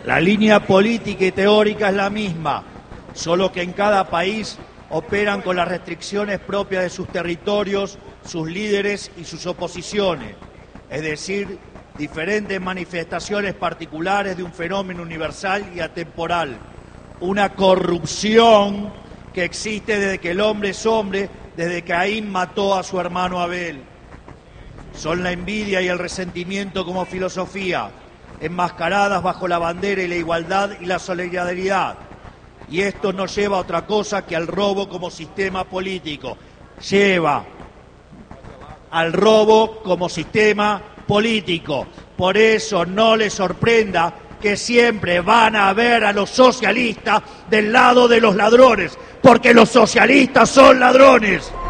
La línea política y teórica es la misma, solo que en cada país operan con las restricciones propias de sus territorios, sus líderes y sus oposiciones, es decir, diferentes manifestaciones particulares de un fenómeno universal y atemporal. Una corrupción que existe desde que el hombre es hombre, desde que Caín mató a su hermano Abel. Son la envidia y el resentimiento como filosofía, enmascaradas bajo la bandera y la igualdad y la solidaridad. Y esto no lleva a otra cosa que al robo como sistema político. Lleva al robo como sistema político. Por eso no les sorprenda que siempre van a ver a los socialistas del lado de los ladrones, porque los socialistas son ladrones.